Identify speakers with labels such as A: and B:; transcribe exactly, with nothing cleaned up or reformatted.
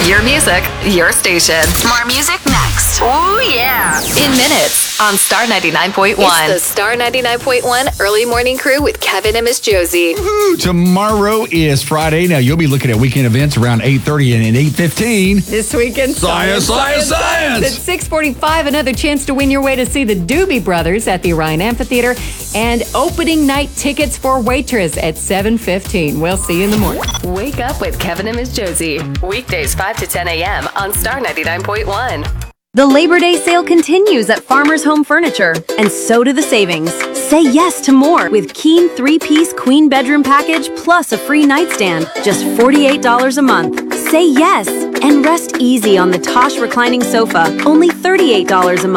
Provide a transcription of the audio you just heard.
A: Your music, your station.
B: More music next.
A: Oh, yeah. In minutes on Star ninety-nine point one.
C: It's the Star ninety-nine point one Early Morning Crew with Kevin and Miss Josie.
D: Woo-hoo. Tomorrow is Friday. Now, you'll be looking at weekend events around eight thirty and eight fifteen.
E: This weekend,
D: Science, science, science!
E: At six forty-five, another chance to win your way to see the Doobie Brothers at the Orion Amphitheater, and opening night tickets for Waitress at seven fifteen. We'll see you in the morning.
A: Wake up with Kevin and Miss Josie. Weekdays five to ten a.m. on Star ninety-nine point one.
F: The Labor Day sale continues at Farmers Home Furniture, and so do the savings. Say yes to more with Keen three-piece queen bedroom package plus a free nightstand, just forty-eight dollars a month. Say yes and rest easy on the Tosh reclining sofa, only thirty-eight dollars a month.